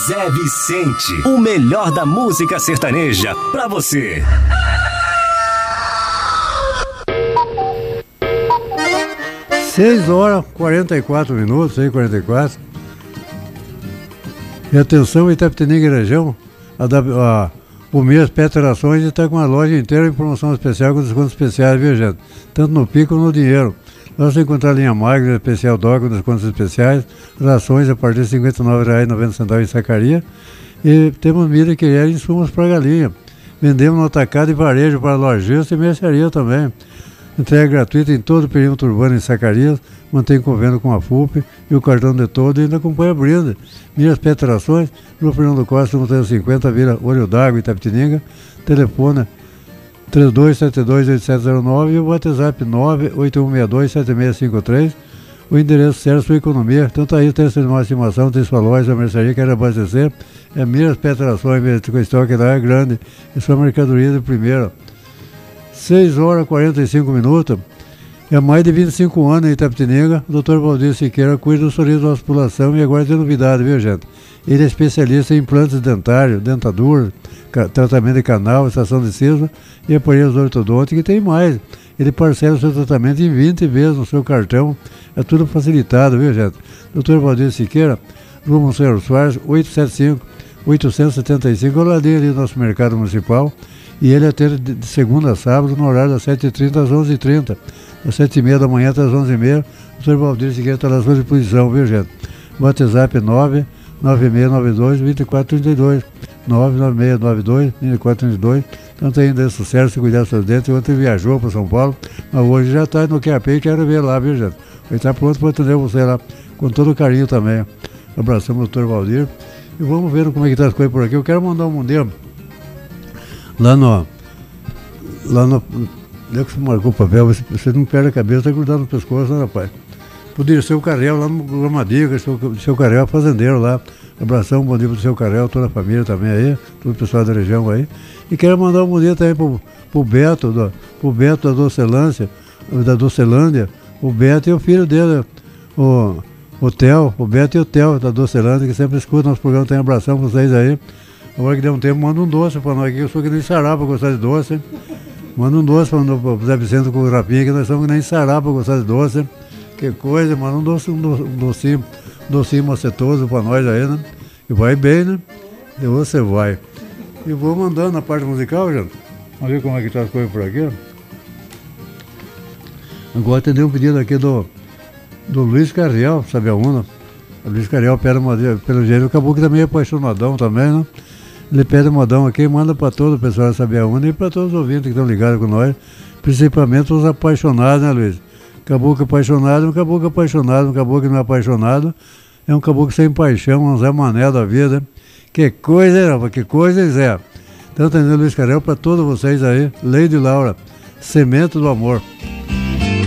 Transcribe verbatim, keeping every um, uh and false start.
Zé Vicente, o melhor da música sertaneja pra você. seis horas, quarenta e quatro minutos, seis e quarenta e quatro. E atenção, Itapetininga e região, a, a, o Mias Peterações está com a loja inteira em promoção especial com descontos especiais, viu, gente? Tanto no pico como no dinheiro. Lá você encontrar a linha Magna, especial dog com descontos especiais, rações a partir de cinquenta e nove reais e noventa centavos em sacaria. E temos milho que é insumos para galinha. Vendemos no atacado e varejo para lojista e mercearia também. Entrega gratuita em todo o perímetro urbano em Zacarias, mantém convênio com a F U P e o cartão de todo e ainda acompanha a brinde. Minhas Peterações, no Fernando Costa, no trezentos e cinquenta, Vila Olho d'Água, Itapetininga, telefone três dois sete dois oito sete zero nove e o WhatsApp nove oito um seis dois sete seis cinco três. O endereço certo, sua economia. Tanto aí tem sua estimação, tem sua loja, sua mercearia, quer abastecer. É Minhas Peterações, com estoque lá é grande e sua mercadoria de primeira. seis horas e quarenta e cinco minutos. Há mais de vinte e cinco anos em Itapetininga, o doutor Valdir Siqueira cuida do sorriso da nossa população e agora tem novidade, viu, gente? Ele é especialista em implantes dentários, dentaduras, tratamento de canal, estação de siso e aparelhos ortodônticos e tem mais. Ele parcela o seu tratamento em vinte vezes no seu cartão. É tudo facilitado, viu, gente? doutor Valdir Siqueira, Rua Monsenhor Soares, oitocentos e setenta e cinco, oitocentos e setenta e cinco, ao ladinho ali do nosso mercado municipal. E ele atende de segunda a sábado, no horário das sete e trinta às onze e trinta. Das sete e meia da manhã até as onze e meia. O doutor Valdir Siqueira está na sua disposição, viu, gente? WhatsApp nove nove seis nove dois dois quatro três dois. nove nove seis nove dois dois quatro três dois. Então tem ainda sucesso, se cuidar dos seus dentes. Ontem viajou para São Paulo, mas hoje já está no Q A P e quero ver lá, viu, gente? Ele está pronto para atender você lá, com todo carinho também. Abraçamos o doutor Valdir. E vamos ver como é que está as coisas por aqui. Eu quero mandar um mundial lá no. Lá no. Onde é que você marcou o papel? Você, você não perde a cabeça, está grudado no pescoço, né, rapaz? Poderia ser o Carel lá no Gramadinho, seu, seu Carel fazendeiro lá. Abração, um bom dia pro seu Carel, toda a família também aí, todo o pessoal da região aí. E quero mandar um bom dia também pro, pro Beto, do, pro Beto da Docelândia, da Docelândia, o Beto e o filho dele, o, o Theo, o Beto e o Theo da Docelândia, que sempre escutam nosso programa. Tem abração pra vocês aí. Agora que der um tempo, manda um doce pra nós aqui, eu sou que nem Sará pra gostar de doce. Manda um doce pra o Zé Vicente com o Rapinha, que nós somos que nem Sará pra gostar de doce. Que coisa, manda um doce, um, doce, um docinho, um docinho macetoso pra nós aí, né? E vai bem, né? E você vai. E vou mandando na parte musical, gente. Vamos ver como é que tá as coisas por aqui. Agora atendeu um pedido aqui do, do Luiz Carriel, sabe aonde? O Luiz Carriel pede uma, pelo jeito, o Caboclo também é apaixonadão também, né? Ele pede modão aqui e manda para todo o pessoal da Sabiaúna e para todos os ouvintes que estão ligados com nós, principalmente os apaixonados, né, Luiz? Caboclo apaixonado, um caboclo apaixonado, um caboclo que não é apaixonado, é um caboclo sem paixão, um Zé Mané da vida. Que coisa, hein, rapaz? Que coisa, Zé? Então, atendendo Luiz Carel para todos vocês aí, Leide Laura, Semente do Amor.